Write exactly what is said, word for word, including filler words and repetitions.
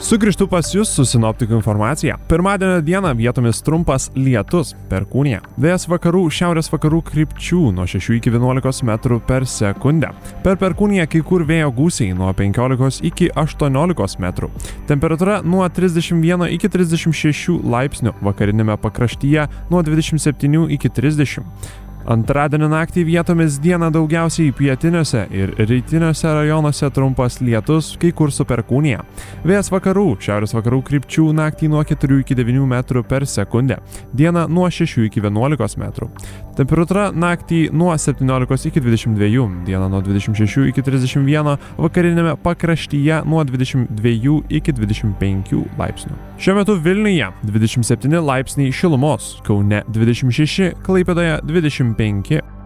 Sugrįžtu pas jūs su sinoptikų informacija. Pirmadienio dieną vietomis trumpas lietus, perkūnija. Vėjas vakarų, šiaurės vakarų krypčių nuo šešių iki vienuolikos metrų per sekundę. Per perkūniją kai kur vėjo gūsiai nuo penkiolikos iki aštuoniolikos metrų. Temperatūra nuo trisdešimt vieno iki trisdešimt šešių laipsnių, vakarinėme pakraštyje nuo dvidešimt septynių iki trisdešimt. Antradienio naktį vietomis dieną daugiausiai pietiniuose ir rytiniuose rajonuose trumpas lietus, kai kur su perkūnija. Vėjas vakarų, šiaurės vakarų krypčių naktį nuo keturių iki devynių metrų per sekundę. Dieną nuo šešių iki vienuolikos metrų. Temperatūra naktį nuo septyniolikos iki dvidešimt dviejų, dieną nuo dvidešimt šešių iki trisdešimt vieno, vakarinėme pakraštyje nuo dvidešimt dviejų iki dvidešimt penkių laipsnių. Šiuo metu Vilniuje dvidešimt septyni laipsniai šilumos, Kaune dvidešimt šeši, Klaipėdoje dvidešimt penki.